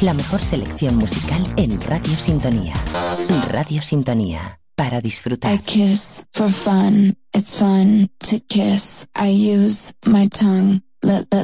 La mejor selección musical en Radio Sintonía. Radio Sintonía, para disfrutar. I kiss for fun. It's fun to kiss. I use my tongue. Let